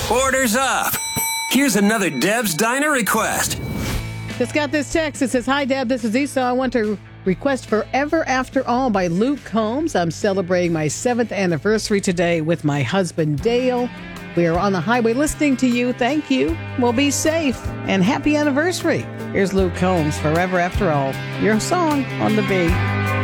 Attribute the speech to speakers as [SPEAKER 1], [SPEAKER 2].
[SPEAKER 1] Orders up. Here's another Deb's Diner request.
[SPEAKER 2] Just got this text. It says, "Hi, Deb. This is Esau. I want to request Forever After All by Luke Combs. I'm celebrating my 7th anniversary today with my husband, Dale. We are on the highway listening to you. Thank you. Well, be safe and happy anniversary." Here's Luke Combs, Forever After All. Your song on the B.